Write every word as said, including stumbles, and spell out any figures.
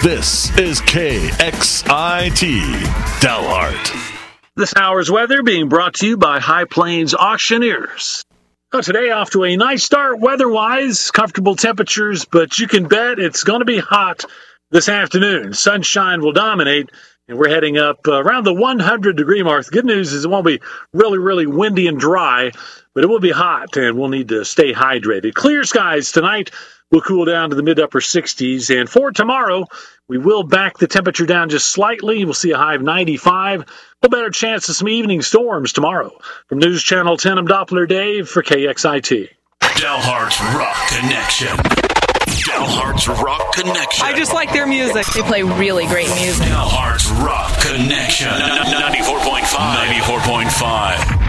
This is K X I T Dalhart. This hour's weather being brought to you by High Plains Auctioneers. Oh, today off to a nice start weather-wise, comfortable temperatures, but you can bet it's going to be hot this afternoon. Sunshine will dominate, and we're heading up uh, around the one hundred degree mark. The good news is it won't be really, really windy and dry, but it will be hot, and we'll need to stay hydrated. Clear skies tonight. We'll cool down to the mid-upper sixties, and for tomorrow, we will back the temperature down just slightly. We'll see a high of ninety-five. A better chance of some evening storms tomorrow. From News Channel ten, I'm Doppler Dave for K X I T. Dalhart's Rock Connection. Dalhart's Rock Connection. I just like their music. They play really great music. Dalhart's Rock Connection. ninety-four point five. ninety-four point five.